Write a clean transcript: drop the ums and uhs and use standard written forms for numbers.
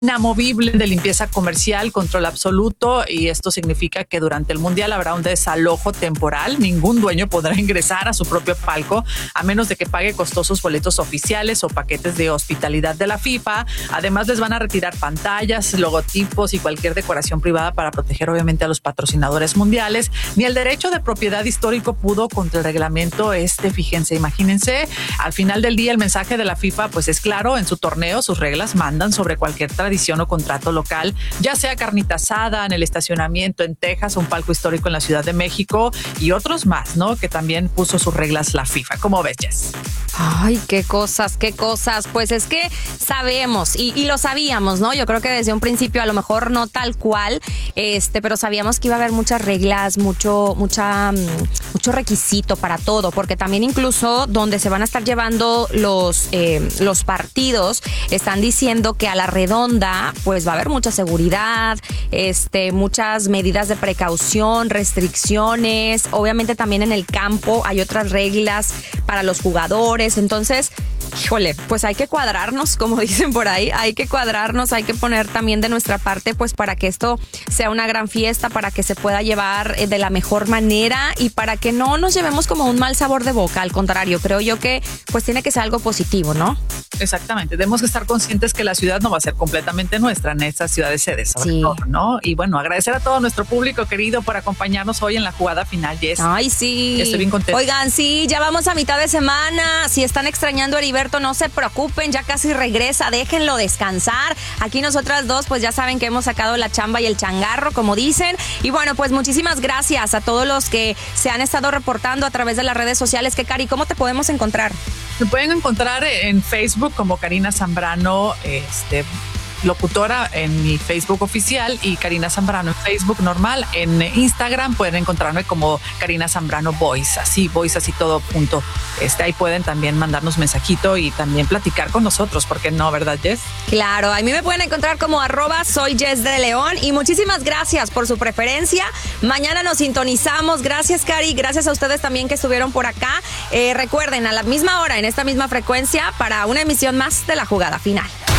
inamovible de limpieza comercial, control absoluto, y esto significa que durante el Mundial habrá un desalojo temporal. Ningún dueño podrá ingresar a su propio palco a menos de que pague costosos boletos oficiales o paquetes de hospitalidad de la FIFA. Además, les van a retirar pantallas, logotipos y cualquier decoración privada para proteger obviamente a los patrocinadores mundiales. Ni el derecho de propiedad histórico pudo contra el reglamento fíjense, imagínense. Al final del día el mensaje de la FIFA pues es claro: en su torneo sus reglas mandan sobre cualquier tradición o contrato local, ya sea carnita asada en el estacionamiento en Texas, un palco histórico en la Ciudad de México y otros más, ¿no? Que también puso sus reglas la FIFA. ¿Cómo ves, Jess? Ay, qué cosas. Pues es que sabemos y lo sabíamos, ¿no? Yo creo que desde un principio, a lo mejor no tal cual, pero sabíamos que iba a haber muchas reglas, mucho requisito para todo, porque también incluso donde se van a estar llevando los partidos, están diciendo que a la redonda pues va a haber mucha seguridad, muchas medidas de precaución, restricciones. Obviamente también en el campo hay otras reglas para los jugadores. Entonces, híjole, pues hay que cuadrarnos, como dicen por ahí, hay que cuadrarnos, hay que poner también de nuestra parte pues para que esto sea una gran fiesta, para que se pueda llevar de la mejor manera y para que no nos llevemos como un mal sabor de boca. Al contrario, creo yo que pues tiene que ser algo positivo, ¿no? Exactamente, tenemos que estar conscientes que la ciudad no va a ser completamente nuestra en estas ciudades sedes, sobre todo, ¿no? Y bueno, agradecer a todo nuestro público querido por acompañarnos hoy en la jugada final, Jess. Ay, sí. Estoy bien contenta. Oigan, sí, ya vamos a mitad de semana. Si están extrañando a Heriberto, no se preocupen, ya casi regresa, déjenlo descansar. Aquí nosotras dos, pues ya saben que hemos sacado la chamba y el changarro, como dicen. Y bueno, pues muchísimas gracias a todos los que se han estado reportando a través de las redes sociales. Que Cari, ¿cómo te podemos encontrar? Me pueden encontrar en Facebook como Karina Zambrano, locutora, en mi Facebook oficial, y Karina Zambrano en Facebook normal. En Instagram pueden encontrarme como Karina Zambrano Voice, así todo junto. Ahí pueden también mandarnos mensajito y también platicar con nosotros, ¿por qué no, verdad, Jess? Claro, a mí me pueden encontrar como @soy Jess de León, y muchísimas gracias por su preferencia. Mañana nos sintonizamos. Gracias, Cari, gracias a ustedes también que estuvieron por acá. Recuerden, a la misma hora, en esta misma frecuencia, para una emisión más de La Jugada Final.